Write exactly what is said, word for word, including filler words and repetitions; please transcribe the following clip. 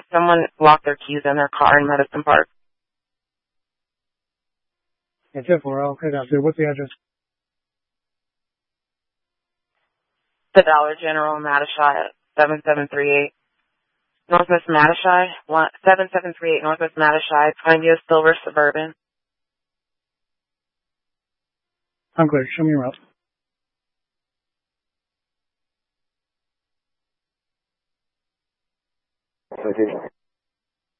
someone locked their keys in their car in Medicine Park. That's it for I'll head out there. What's the address? The Dollar General in Matashai, seven seven three eight. Northwest Matashai, seven seven three eight Northwest Matashai, Pineview Silver Suburban. I'm clear. Show me your route.